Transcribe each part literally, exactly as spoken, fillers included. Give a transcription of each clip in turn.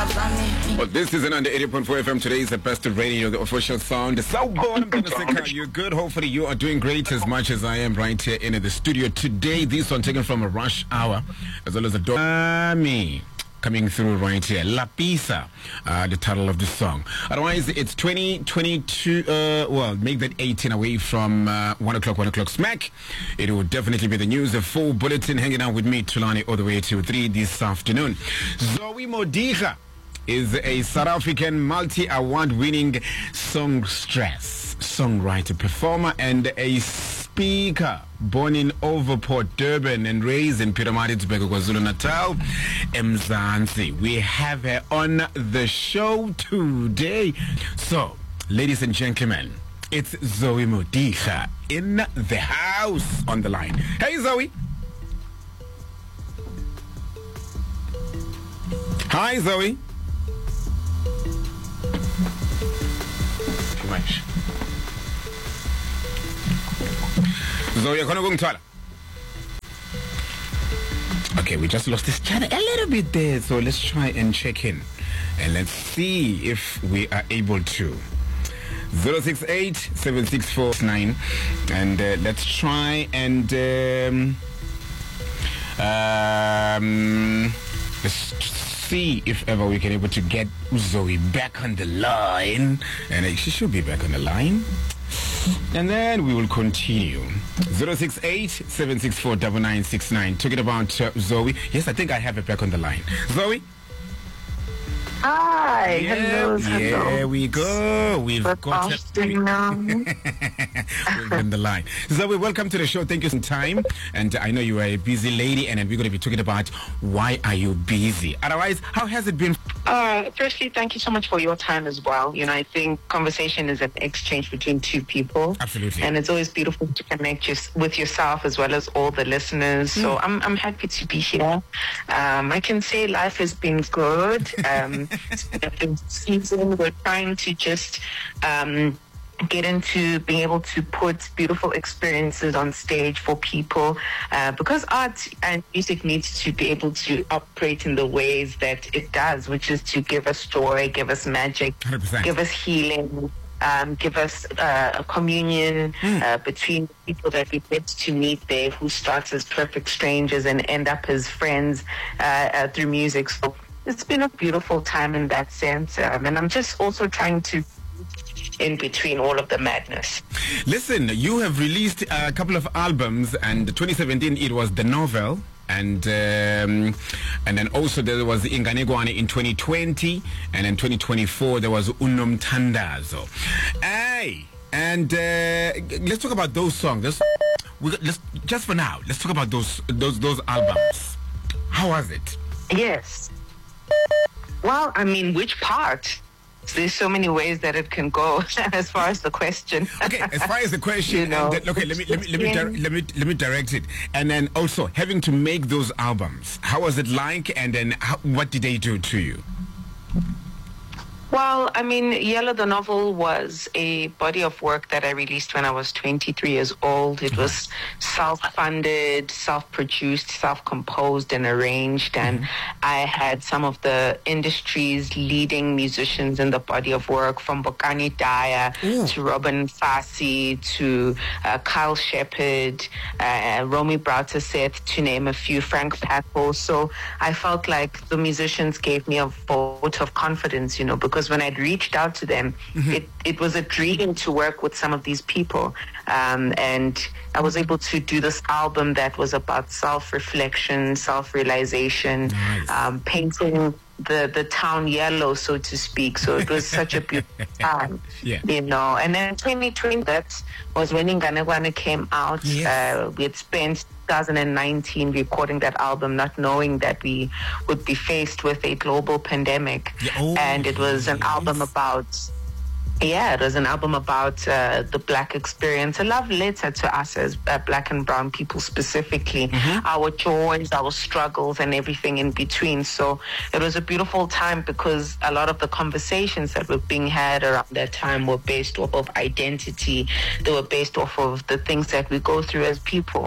Well, this is another eighty point four F M. Today is the best radio, the official sound. So, born, I'm going to say, Carl, you're good. Hopefully, you are doing great as much as I am right here in the studio today. This one taken from a rush hour, as well as a Domi coming through right here. La Pisa, uh, the title of the song. Otherwise, it's twenty twenty-two, uh, well, make that eighteen away from uh, one o'clock, one o'clock smack. It will definitely be the news, a full bulletin hanging out with me, Tulani, all the way to three this afternoon. Zoe Modiga is a South African multi-award-winning songstress, songwriter, performer, and a speaker. Born in Overport, Durban, and raised in Pietermaritzburg, KwaZulu-Natal, Mzansi. We have her on the show today. So, ladies and gentlemen, it's Zoe Modiga in the house on the line. Hey, Zoe. Hi, Zoe. Too much. Zoe, you're going to Okay, we just lost this channel a little bit there, so let's try and check in. And let's see if we are able to. zero six eight, seven six four nine. And uh, let's try and... Um, um, let's see if ever we can able to get Zoe back on the line. And uh, she should be back on the line. And then we will continue. zero six eight, seven six four nine nine six nine. Talking about uh, Zoe. Yes, I think I have it back on the line. Zoe? Hi. Yeah, hello. Hello. There we go. We've Good got afternoon. We've been the line. Zoe, welcome to the show. Thank you for some time. And I know you are a busy lady, and then we're going to be talking about why are you busy. Otherwise, how has it been? Uh, firstly, thank you so much for your time as well. You know, I think conversation is an exchange between two people. Absolutely. And it's always beautiful to connect your, with yourself as well as all the listeners. Mm. So I'm I'm happy to be here. Um, I can say life has been good. Um, it's been a good season. We're trying to just... Um, get into being able to put beautiful experiences on stage for people uh, because art and music needs to be able to operate in the ways that it does, which is to give us joy, give us magic, one hundred percent. Give us healing, um, give us uh, a communion mm. uh, between people that we get to meet there who starts as perfect strangers and end up as friends uh, uh, through music. So it's been a beautiful time in that sense, um, and I'm just also trying to in between all of the madness. Listen, you have released a couple of albums, and twenty seventeen it was The Novel, and um, and then also there was Inganegwane in twenty twenty, and in twenty twenty-four there was Unomthandazo. Hey, and uh, let's talk about those songs. Let's, we, let's just for now, let's talk about those those those albums. How was it? Yes. Well, I mean, which part? There's so many ways that it can go as far as the question. Okay, as far as the question, you know, and, okay, let me let me let me, di- let me let me direct it, and then also having to make those albums. How was it like, and then how, what did they do to you? Well, I mean, Yellow the Novel was a body of work that I released when I was twenty-three years old. It was self-funded, self-produced, self-composed, and arranged. And mm-hmm. I had some of the industry's leading musicians in the body of work, from Bokani Daya yeah. to Robin Fassi to uh, Kyle Shepard, uh, Romy Browter-Seth, to name a few, Frank Paco. So I felt like the musicians gave me a vote of confidence, you know, because when I'd reached out to them, mm-hmm. it, it was a dream to work with some of these people. Um, and I was able to do this album that was about self-reflection, self-realization, nice. um, painting the, the town yellow, so to speak. So it was such a beautiful time, yeah. you know. And then twenty twenty, that was when Inganegwane came out. Yes. Uh, we had spent twenty nineteen recording that album, not knowing that we would be faced with a global pandemic. Yeah. Oh, and it was an yes. album about... Yeah, it was an album about uh, the Black experience, a love letter to us as uh, Black and brown people specifically, mm-hmm. our joys, our struggles, and everything in between. So it was a beautiful time because a lot of the conversations that were being had around that time were based off of identity. They were based off of the things that we go through as people. Yeah.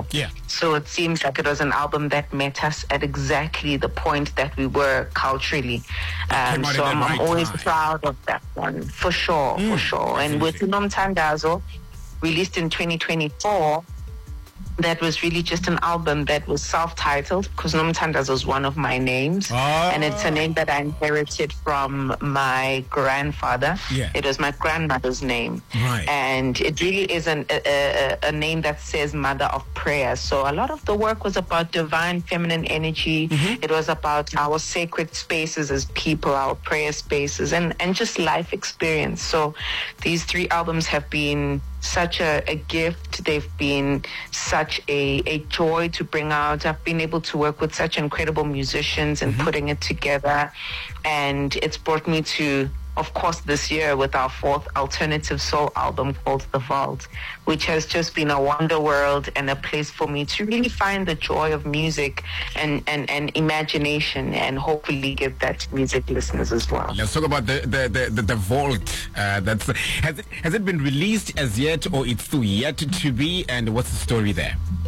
So it seems like it was an album that met us at exactly the point that we were culturally. Um, so I'm, I'm always time. proud of that one, for sure, mm, for sure. And with Nomthandazo, released in twenty twenty-four, that was really just an album that was self-titled, because Nomthandazo is one of my names. Oh. And it's a name that I inherited from my grandfather. Yeah. It was my grandmother's name. Right. And it really is an, a, a, a name that says mother of prayer. So a lot of the work was about divine feminine energy. Mm-hmm. It was about our sacred spaces as people, our prayer spaces, and, and just life experience. So these three albums have been such a, a gift. They've been such a, a joy to bring out. I've been able to work with such incredible musicians and mm-hmm. putting it together. And it's brought me to, of course, this year with our fourth alternative soul album called The Vault, which has just been a wonder world and a place for me to really find the joy of music and, and, and imagination, and hopefully give that to music listeners as well. Let's talk about the the, the, the, the Vault. Uh, that's has it, has it been released as yet, or it's still yet to be, and what's the story there?